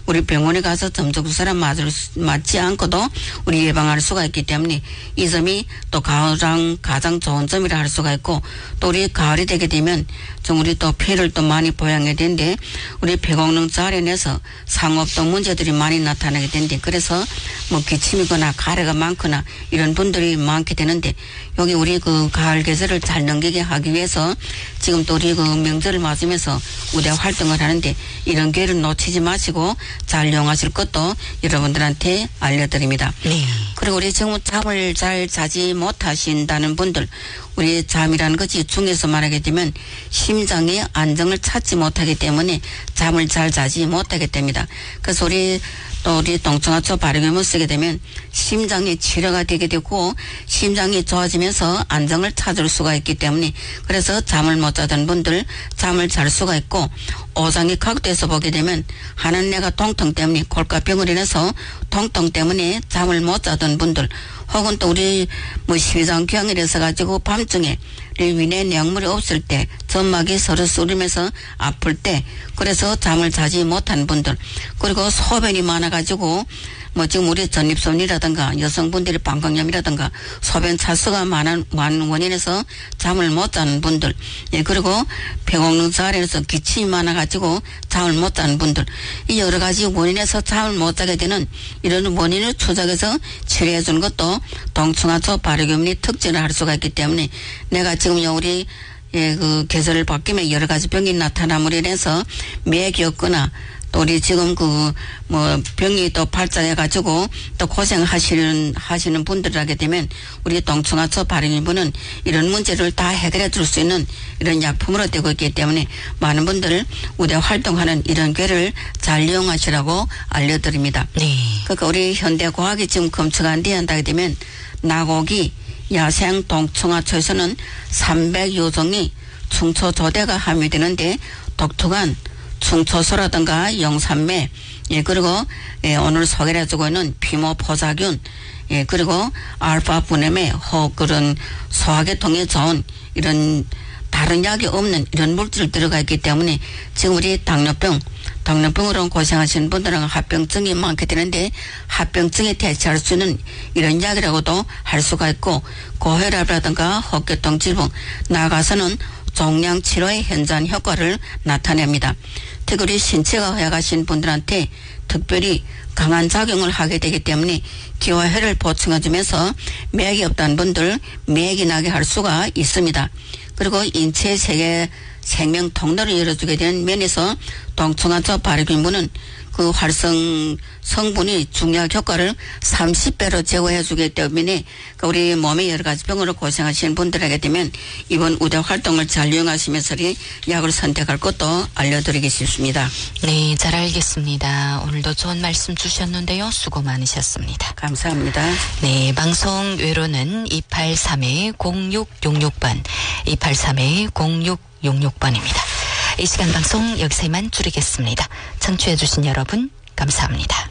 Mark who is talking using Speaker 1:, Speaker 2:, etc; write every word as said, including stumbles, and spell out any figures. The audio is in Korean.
Speaker 1: 우리 병원에 가서 점적주사를 맞을 수, 맞지 않고도 우리 예방할 수가 있기 때문에 이 점이 또 가장 가장 좋은 점이라 할 수가 있고 또 우리 가을이 되게 되면 좀 우리 또 폐를 또 많이 보양해야 되는데 우리 폐功能 자련에서 상호흡동 문제들이 많이 나타나게 되는데 그래서 뭐 기침이거나 가래가 많거나 이런 분들이 많게 되는데 여기 우리 그 가을 계절을 잘 넘기게 하기 위해서 지금 또 우리 그 명절을 맞으면서 우대 활동을 하는데 이런 기회를 놓치지 마시고 잘 이용하실 것도 여러분들한테 알려드립니다.
Speaker 2: 네.
Speaker 1: 그리고 우리 지금 잠을 잘 자지 못하신다는 분들 우리 잠이라는 것이 중에서 말하게 되면 심장의 안정을 찾지 못하기 때문에 잠을 잘 자지 못하게 됩니다. 그래서 우리 또 우리 동청하초 발효금을 쓰게 되면 심장이 치료가 되게 되고 심장이 좋아지면서 안정을 찾을 수가 있기 때문에 그래서 잠을 못 자던 분들 잠을 잘 수가 있고 오장이 각도에서 보게 되면 하는 내가 통통 때문에 골가병을 인해서 통통 때문에 잠을 못 자던 분들 혹은 또 우리 뭐 심장경이라서 가지고 밤중에 위내 내용물이 없을 때 점막이 서로 쏠리면서 아플 때 그래서 잠을 자지 못한 분들 그리고 소변이 많아가지고 뭐 지금 우리 전립선이라든가 여성분들이 방광염이라든가 소변 차수가 많은, 많은 원인에서 잠을 못 자는 분들 예 그리고 폐功能 자련에서 기침이 많아가지고 잠을 못 자는 분들 이 여러 가지 원인에서 잠을 못 자게 되는 이런 원인을 추적해서 치료해 주는 것도 동청하초 발효금리 특징을 할 수가 있기 때문에 내가 지금요 우리 예 그 계절을 바뀌면 여러 가지 병이 나타남으로 인해서 맥이 없거나 또 우리 지금 그 뭐 병이 또 발작해가지고 또 고생하시는 하시는 분들 하게 되면 우리 동청하초 발효금은 이런 문제를 다 해결해 줄 수 있는 이런 약품으로 되고 있기 때문에 많은 분들 우대 활동하는 이런 기회를 잘 이용하시라고 알려드립니다.
Speaker 2: 네.
Speaker 1: 그러니까 우리 현대 과학이 지금 검증한 뒤에 한다게 되면 나고기 야생 동청하초에서는 삼백여 종이 충초조대가 함유되는데 독특한 충초소라든가 영산매 예 그리고 예, 오늘 소개를 해주고 있는 피모포자균 예 그리고 알파 분해매 혹 그런 소화계통에 좋은 이런 다른 약이 없는 이런 물질 들어가 있기 때문에 지금 우리 당뇨병 당뇨병으로 고생하시는 분들은 합병증이 많게 되는데 합병증에 대처할 수 있는 이런 약이라고도 할 수가 있고 고혈압이라든가 혹계통 질병 나아가서는 종양 치료의 현저한 효과를 나타냅니다. 특히 우리 신체가 허약하신 분들한테 특별히 강한 작용을 하게 되기 때문에 기와 혈을 보충해주면서 맥이 없다는 분들 맥이 나게 할 수가 있습니다. 그리고 인체 세계 생명 통로를 열어주게 되는 면에서 동청하초 발효금은 그 활성 성분이 중요한 효과를 삼십 배로 제거해 주기 때문에 우리 몸의 여러 가지 병으로 고생하시는 분들에게 되면 이번 우대 활동을 잘 이용하시면서 약을 선택할 것도 알려드리기 싶습니다.
Speaker 2: 네, 잘 알겠습니다. 오늘도 좋은 말씀 주셨는데요. 수고 많으셨습니다.
Speaker 1: 감사합니다.
Speaker 2: 네, 방송 외로는 이팔삼 공육육육 번, 이팔삼 공육육육 번입니다. 이 시간 방송 여기서 이만 줄이겠습니다. 청취해 주신 여러분 감사합니다.